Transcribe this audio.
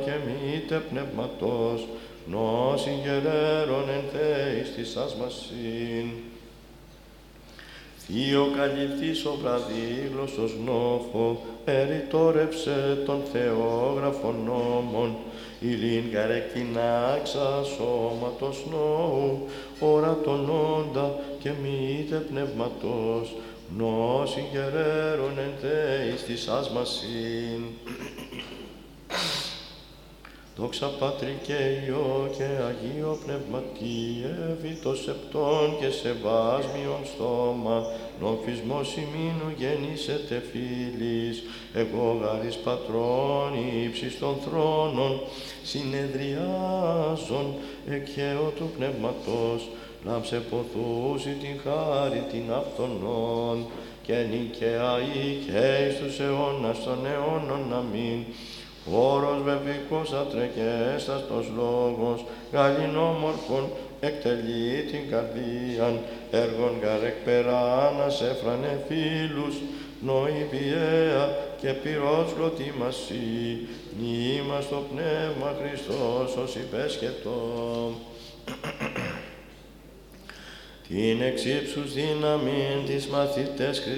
και μήτε πνευματός, γνώση γερέρων εν θέης της ασμασίν. Θείο καλυφθείς ο βραδίγλωσσος νόφο, περιτόρεψε τον θεόγραφον νόμων, ηλίν καρεκτινάξα σώματος νόου, ορατον όντα και μήτε πνευματός, γνώση γερέρων εν θέης της ασμασίν. Δόξα Πατρί και Υιό και Αγίο Πνευματί, έβητο σεπτών και σεβάσμιον στόμα, νοφισμός ημίνου γεννήσετε φίλης, εγώ γάρις πατρών ύψης των θρόνων, συνεδριάζων εκχέω του πνευματός, λάμψε ποθούσι την χάρη την αυτονών, και νικαιαή και εις τους αιώνας των αιώνων αμήν. Όρος βεβικός ατρεκέσταστος λόγος, γαλινόμορφων εκτελεί την καρδίαν, έργων γαρεκπεράνας έφρανε φίλους, νόη βιαία και πυρός γλωτήμασι, νήμα στο πνεύμα Χριστός ως υπέσχετο. Την εξύψους δύναμην της μαθητές